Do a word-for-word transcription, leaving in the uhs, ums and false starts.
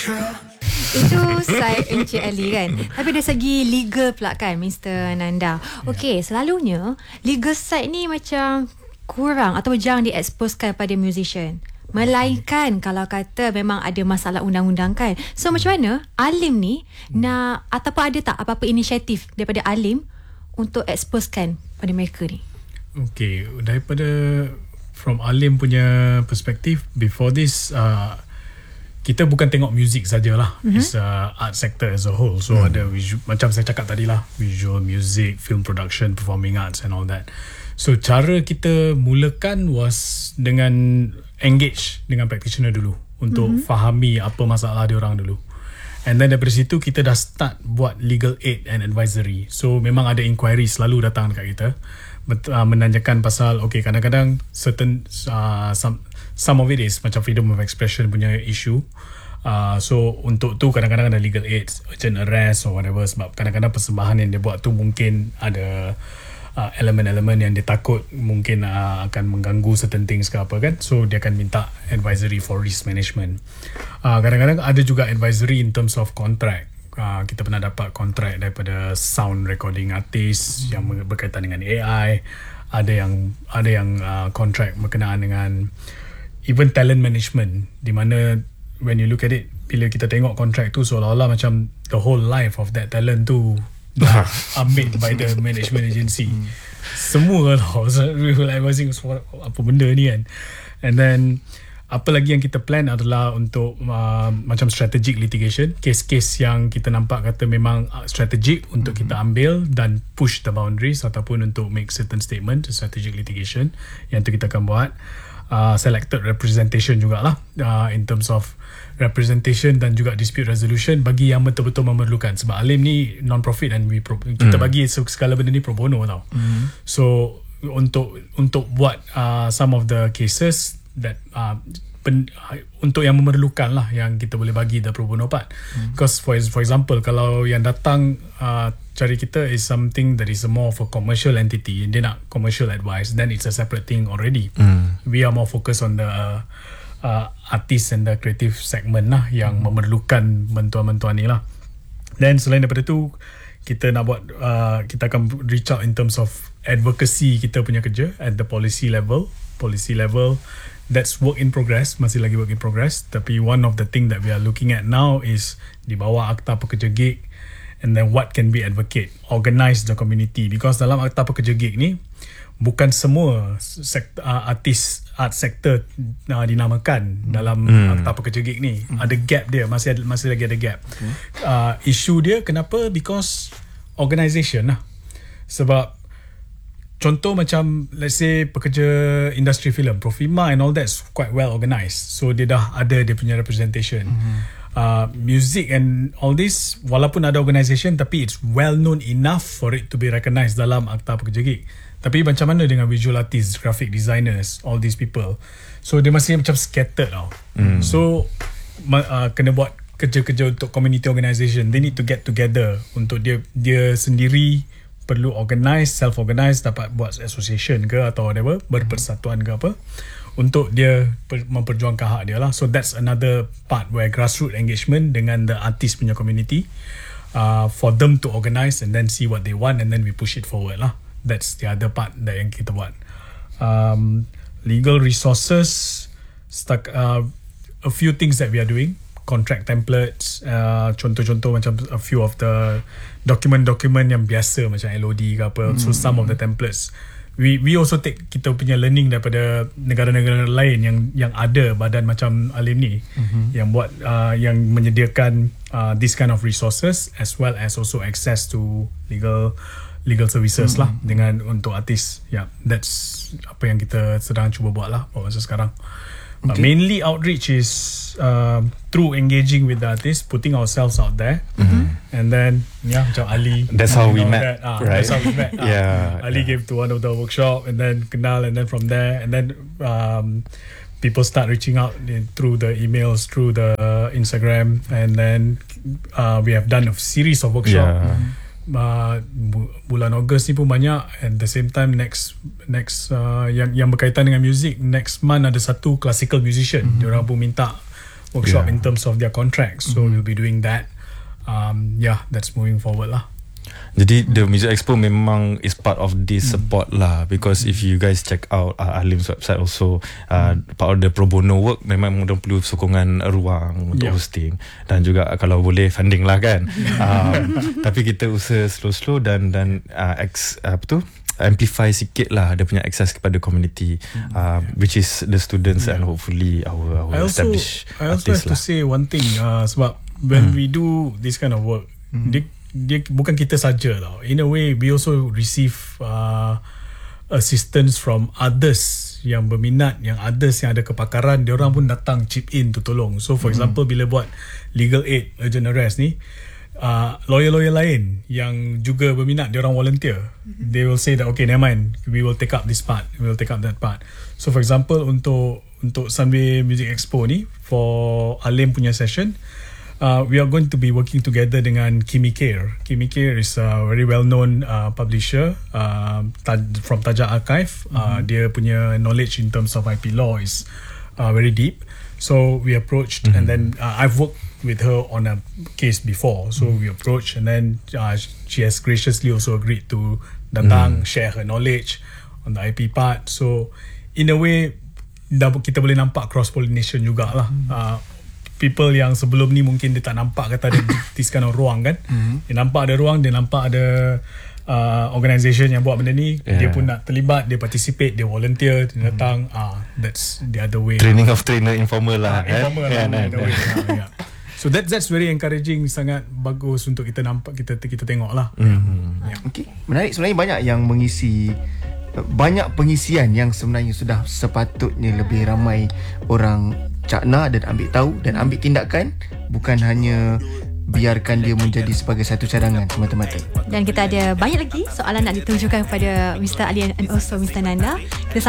Itu side Encik Ali kan. Tapi dari segi legal pula kan, Mister Nanda. Okey, selalunya legal side ni macam kurang atau jarang dieksposkan pada musician. Melainkan kalau kata memang ada masalah undang-undang kan. So macam mana Alim ni nak, ataupun ada tak apa-apa inisiatif daripada Alim untuk exposekan pada mereka ni? Okay, daripada from Alim punya perspektif, before this uh, kita bukan tengok music sajalah. Mm-hmm. It's uh, art sector as a whole. So mm. ada visual, macam saya cakap tadi lah, visual, music, film production, performing arts and all that. So cara kita mulakan was dengan engage dengan practitioner dulu untuk mm-hmm. fahami apa masalah dia orang dulu. And then daripada situ kita dah start buat legal aid and advisory. So memang ada inquiry selalu datang dekat kita, uh, menanyakan pasal okay, kadang-kadang certain uh, some some of it is macam freedom of expression punya issue. Uh, so untuk tu kadang-kadang ada legal aid, urgent arrest or whatever, sebab kadang-kadang persembahan yang dia buat tu mungkin ada uh, elemen-elemen yang dia takut mungkin uh, akan mengganggu certain things ke apa kan. So dia akan minta advisory for risk management. Uh, kadang-kadang ada juga advisory in terms of contract. Uh, kita pernah dapat kontrak daripada sound recording artist yang berkaitan dengan A I. Ada yang ada yang uh, kontrak berkenaan dengan even talent management, di mana when you look at it, bila kita tengok kontrak tu seolah-olah macam the whole life of that talent tu dah ambil by the management agency. Semua lah. So, like, apa benda ni kan. And then apa lagi yang kita plan adalah untuk uh, macam strategic litigation, kes-kes yang kita nampak kata memang strategic untuk kita ambil dan push the boundaries, ataupun untuk make certain statement, strategic litigation yang tu kita akan buat. Uh, selected representation jugalah, uh, in terms of representation dan juga dispute resolution bagi yang betul-betul memerlukan, sebab Alim ni non-profit dan we pro- kita mm. bagi segala benda ni pro bono tau. Mm. So untuk untuk buat uh, some of the cases that uh, pen, uh, untuk yang memerlukan lah, yang kita boleh bagi the pro bono part. Mm. Because for for example, kalau yang datang uh, cari kita is something that is more of a commercial entity, dia nak commercial advice, then it's a separate thing already. Mm. We are more focused on the uh, uh, artist and the creative segment lah yang mm. memerlukan bantuan-bantuan ni lah. Then selain daripada tu, kita nak buat uh, kita akan reach out in terms of advocacy kita punya kerja at the policy level. Policy level, that's work in progress, masih lagi work in progress. Tapi one of the thing that we are looking at now is di bawah Akta Pekerja Gig, and then what can we advocate, organize the community, because dalam Akta Pekerja Gig ni bukan semua sektor, uh, artis art sector uh, dinamakan hmm. dalam hmm. Akta Pekerja Gig ni. Hmm. Ada gap dia, masih ada, masih lagi ada gap. Hmm. Uh, issue dia kenapa? Because organisation lah. Sebab contoh macam let's say pekerja industri filem, Profima and all that's quite well organised. So dia dah ada dia punya representation. Hmm. Uh, music and all this, walaupun ada organisation, tapi it's well known enough for it to be recognised dalam Akta Pekerja Gig. Tapi macam mana dengan visual artists, graphic designers, all these people? So dia masih macam scattered tau. Mm. So uh, kena buat kerja-kerja untuk community organisation. They need to get together untuk dia dia sendiri perlu organize, self-organize, dapat buat association ke atau whatever, berpersatuan ke apa, untuk dia per, memperjuangkan hak dia lah. So that's another part where grassroots engagement dengan the artist punya community, uh, for them to organize and then see what they want and then we push it forward lah. That's the other part that yang kita buat. Um, legal resources, stuck, uh, a few things that we are doing, contract templates, uh, contoh-contoh macam a few of the document-document yang biasa macam L O D ke apa. Hmm. So some of the templates we we also take kita punya learning daripada negara-negara lain yang yang ada badan macam Alim ni, mm-hmm. yang buat uh, yang menyediakan uh, this kind of resources as well as also access to legal legal services mm-hmm. lah dengan untuk artis. Yeah, that's apa yang kita sedang cuba buat lah pada masa sekarang. Okay. Uh, mainly outreach is uh, through engaging with the artists, putting ourselves out there, mm-hmm. and then yeah, macam Ali. That's how we met, that. Uh, right? That's how we met. Uh, yeah, Ali yeah. gave to one of the workshop, and then kenal, and then from there, and then um, people start reaching out in, through the emails, through the uh, Instagram, and then uh, we have done a series of workshops. Yeah. Uh, bulan Ogos ni pun banyak. At the same time next next uh, yang yang berkaitan dengan music, next month ada satu classical musician. Mm-hmm. Diorang pun minta workshop Yeah. in terms of their contracts. So Mm-hmm. we'll be doing that. Um, yeah, that's moving forward lah. Jadi the Music Expo memang is part of this support lah, because if you guys check out uh, Alim's website also, uh, part of the pro bono work memang mereka perlu sokongan ruang untuk Yeah. hosting, dan juga kalau boleh funding lah kan. um, tapi kita usaha slow-slow dan dan uh, ex, apa tu amplify sikit lah dia punya access kepada community, uh, which is the students and hopefully our, our I also established I also artists have to lah. say one thing, uh, sebab when we do this kind of work, dia, dia bukan kita saja tau. In a way, we also receive uh, assistance from others yang berminat, yang others yang ada kepakaran, dia orang pun datang chip in to tolong. So for example, bila buat legal aid, urgent arrest ni, uh, lawyer-lawyer lain yang juga berminat, dia orang volunteer. They will say that okay, never mind, we will take up this part, we will take up that part. So for example, untuk untuk Sunway Music Expo ni, for Alim punya session, Uh, we are going to be working together dengan Kimi Care. Kimi Care is a very well-known uh, publisher uh, taj- from Tajak Archive. Uh, dia punya knowledge in terms of I P law is uh, very deep. So we approached, and then uh, I've worked with her on a case before. So we approached, and then uh, she has graciously also agreed to datang, share her knowledge on the I P part. So in a way, dah kita boleh nampak cross-pollination jugalah. Uh, people yang sebelum ni mungkin dia tak nampak kata ada this kind of ruang kan. Mm-hmm. Dia nampak ada ruang, dia nampak ada uh, organisation yang buat benda ni, yeah. Dia pun nak terlibat, dia participate, dia volunteer, dia datang. Mm-hmm. ah that's the other way. Training of trainer informal lah. Ah, informal eh? lah. Yeah, Other way. Ah, yeah. So that that's very encouraging, sangat bagus untuk kita nampak, kita kita tengok lah. Mm-hmm. Yeah. Okey, menarik. Sebenarnya banyak yang mengisi, banyak pengisian yang sebenarnya sudah sepatutnya lebih ramai orang cakna dan ambil tahu dan ambil tindakan, bukan hanya biarkan dia menjadi sebagai satu cadangan semata-mata. Dan kita ada banyak lagi soalan nak ditujukan kepada Mister Ali and also Mister Nanda. Kita